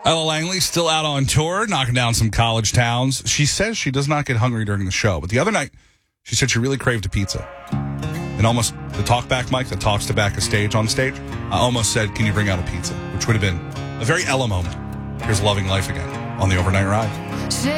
Ella Langley still out on tour, knocking down some college towns. She says she does not get hungry during the show, but the other night, she said she really craved a pizza. And almost the talkback mic that talks to back a stage on stage, I almost said, can you bring out a pizza? Which would have been a very Ella moment. Here's Loving Life again on the Overnight Ride.